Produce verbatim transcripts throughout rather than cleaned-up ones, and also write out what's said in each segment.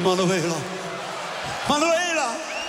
Manuela. Manuela!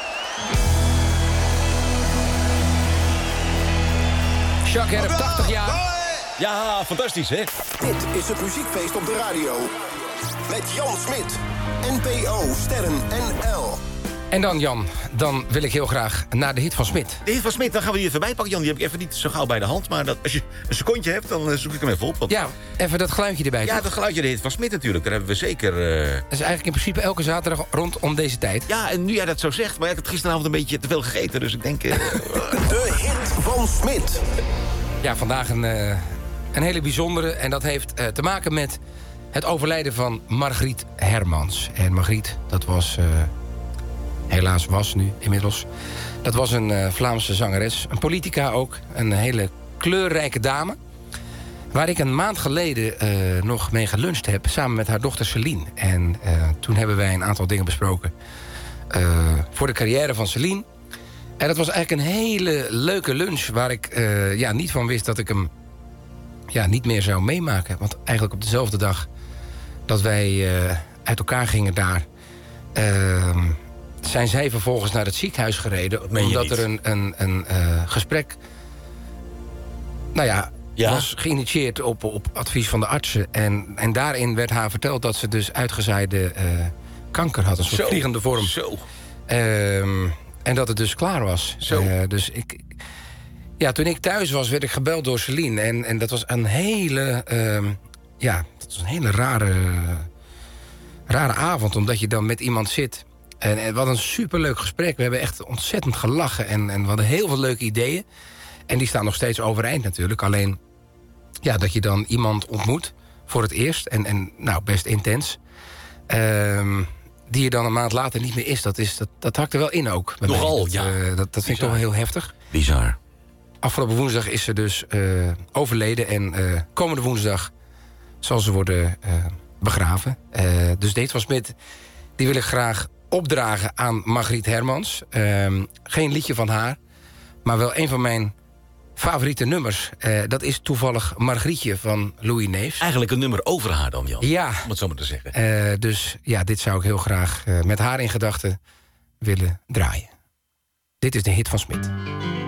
Jacques Herp, tachtig jaar. Ja, fantastisch, hè? Dit is het muziekfeest op de radio. Met Jan Smit, N P O, Sterren N L. En dan, Jan, dan wil ik heel graag naar de hit van Smit. De hit van Smit, dan gaan we die even bijpakken, Jan. Die heb ik even niet zo gauw bij de hand. Maar dat, als je een secondje hebt, dan uh, zoek ik hem even op. Want... Ja, even dat geluidje erbij. Ja, toch? dat geluidje, de hit van Smit natuurlijk. Daar hebben we zeker... Uh... Dat is eigenlijk in principe elke zaterdag rondom deze tijd. Ja, en nu jij dat zo zegt, maar ik heb gisteravond een beetje te veel gegeten. Dus ik denk... Uh... De hit van Smit. Ja, vandaag een, uh, een hele bijzondere. En dat heeft uh, te maken met het overlijden van Margriet Hermans. En Margriet, dat was... Uh, helaas was nu inmiddels. Dat was een uh, Vlaamse zangeres. Een politica ook. Een hele kleurrijke dame. Waar ik een maand geleden uh, nog mee geluncht heb. Samen met haar dochter Celine. En uh, toen hebben wij een aantal dingen besproken. Uh, voor de carrière van Celine. En dat was eigenlijk een hele leuke lunch. Waar ik uh, ja, niet van wist dat ik hem ja, niet meer zou meemaken. Want eigenlijk op dezelfde dag dat wij uh, uit elkaar gingen daar... Uh, zijn zij vervolgens naar het ziekenhuis gereden. Omdat er een, een, een uh, gesprek... Nou ja, ja, was geïnitieerd op, op advies van de artsen. En, en daarin werd haar verteld dat ze dus uitgezaaide uh, kanker had. Een soort Zo, vliegende vorm. Zo. Um, en dat het dus klaar was. Zo. Uh, dus ik... Ja, toen ik thuis was, werd ik gebeld door Celine. En, en dat was een hele... Um, ja, dat was een hele rare... rare avond. Omdat je dan met iemand zit... En, en we hadden een superleuk gesprek. We hebben echt ontzettend gelachen. En, en we hadden heel veel leuke ideeën. En die staan nog steeds overeind natuurlijk. Alleen ja, dat je dan iemand ontmoet voor het eerst. En, en nou, best intens. Um, die je dan een maand later niet meer is. Dat, is, dat, dat hakt er wel in ook. Nogal, dat, ja. Uh, dat, dat vind ik toch wel heel heftig. Bizar. Afgelopen woensdag is ze dus uh, overleden. En uh, komende woensdag zal ze worden uh, begraven. Uh, dus dit was met... Die wil ik graag opdragen aan Margriet Hermans. Uh, geen liedje van haar, maar wel een van mijn favoriete nummers. Uh, dat is toevallig Margrietje van Louis Neefs. Eigenlijk een nummer over haar dan, Jan. Ja. Om het zo maar te zeggen. Uh, dus ja, dit zou ik heel graag uh, met haar in gedachten willen draaien. Dit is de hit van Smit.